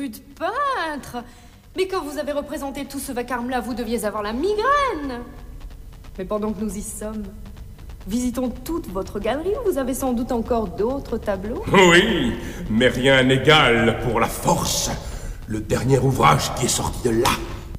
rude peintre! Mais quand vous avez représenté tout ce vacarme-là, vous deviez avoir la migraine! Mais pendant que nous y sommes, visitons toute votre galerie. Vous avez sans doute encore d'autres tableaux. Oui, mais rien n'égale pour la force le dernier ouvrage qui est sorti de là.